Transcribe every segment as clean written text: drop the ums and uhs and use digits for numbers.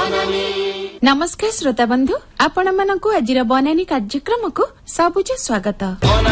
नमस्कार श्रोता बंधु आपण मानकु आजिर बनानी कार्यक्रम को सबुज स्वागत।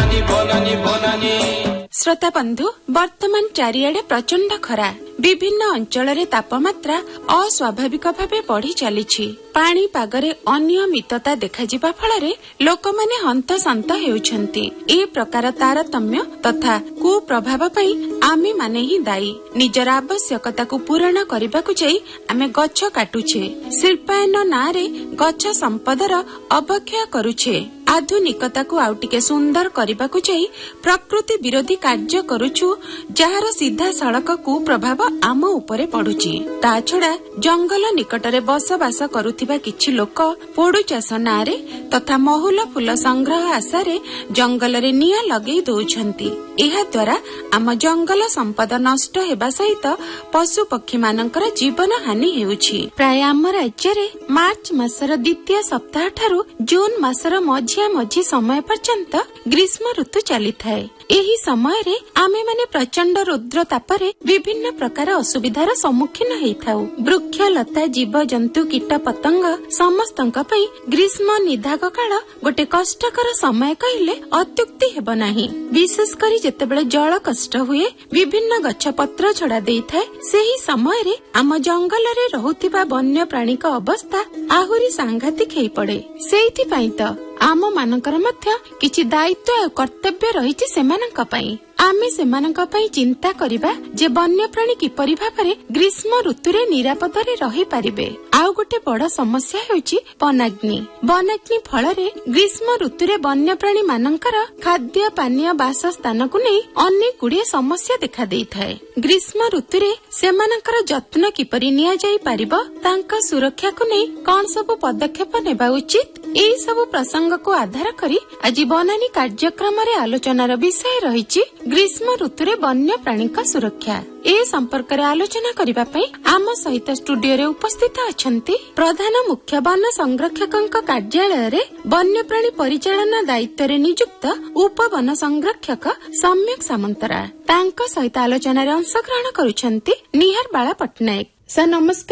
श्रोता बंधु वर्तमान चारिआडे प्रचंड खरा विभिन्न अंचल तापमात्रा अस्वाभाविक भावे बढ़ी चली पानी पागरे अनियमितता देखा फल लोक माने हंतसंत हेउछंती। ए प्रकार तारतम्य तथा कुप्रभाव पई आमे माने ही दायी। निजर आवश्यकता को पूरण करबाकू जाई आमे गछ काटुछे, शिल्पायन नारे गछ संपदर अवक्षय करुछे, आधुनिकता को आउ टिके सुंदर करबाकू जाई प्रकृति विरोधी कार्य करुछु, जहार सीधा सड़क कुप्रभाव आम उपरे पड़ुची। ता छड़ा जंगल निकटरे बसवास करुथिबा किछि लोक पोडु चाष नारे तथा महुल फूल संग्रह आशारे जंगल रे निया लगेई दउछंती। एहा द्वारा आम जंगल संपद नष्ट हेबा सहित पशु पक्षी मानकर जीवन हानि हेउछि। प्राय आम राज्य रे मार्च मासर द्वितीय सप्ताह ठारू जून मासर मझिया मझी समय पर्यंत ग्रीष्म ऋतु चली थाए। एही समय रे आमे माने प्रचंड रुद्र तापरे विभिन्न प्रकार असुविधार सम्मुखीन हेइथाउ। वृक्ष लता जीव जंतु कीट पतंग समस्तंक पई ग्रीष्म निधाग काल गोटे कष्टकर समय कहिले अत्युक्ति हेब नाही। विशेष करी जेतेबेले जल कष्ट हुए विभिन्न गछ पत्र छड़ा देइथाय सेही समय रे आम जंगल रे रहुथिबा वन्य प्राणीक अवस्था आहुरी सांघातिक हेइ पड़े। सेइथि पई त आम मानकर मध्य किछि दायित्व और कर्तव्य रहिछि सेमानंक पई। आमे सेमानंक पई चिंता करिबा जे वन्य प्राणी किपरि भाबरे ग्रीष्म ऋतुरे निरापदरे रहि पारिबे। आउ गोटे बड़ समस्या हेउछि वनाग्नि। वनाग्नि फलरे ग्रीष्म ऋतुरे वन्य प्राणी मानकर खाद्य पानीय बासस्थान को नै अनेक गुडिये समस्या देखा देइथाय। ग्रीष्म ऋतुरे सेमानकर जत्न किपरि निया जाई पारिबो, तांका सुरक्षा को नै कोन सब पदक्षेप नेबा उचित, एई सब प्रसंग को आधार करी आज बनानी कार्यक्रम रे आलोचनार विषय रहिछि ग्रीष्म ऋतुरे वन्य प्राणी का सुरक्षा। ए संपर्क रे आलोचना करिबा पई आम सहित स्टूडियो रे उपस्थित अछंती प्रधान मुख्य वन संरक्षकक कार्यालय रे वन्य प्राणी परिचालन दायित्व रे नियुक्त उप वन संरक्षक सम्यक सामंतरा। तांका सहित आलोचना रे अंशग्रहण करूछंती निहार बाला पटनायक। सर नमस्कार।